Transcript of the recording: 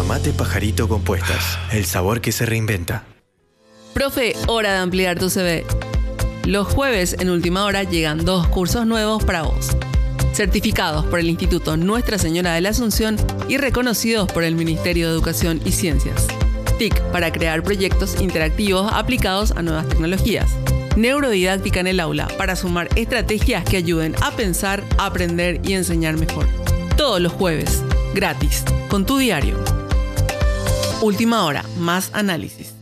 mate pajarito compuestas. El sabor que se reinventa. Profe, hora de ampliar tu CV. Los jueves en Última Hora llegan 2 cursos nuevos para vos. Certificados por el Instituto Nuestra Señora de la Asunción y reconocidos por el Ministerio de Educación y Ciencias. TIC para crear proyectos interactivos aplicados a nuevas tecnologías. Neurodidáctica en el aula para sumar estrategias que ayuden a pensar, aprender y enseñar mejor. Todos los jueves, gratis, con tu diario. Última Hora, más análisis.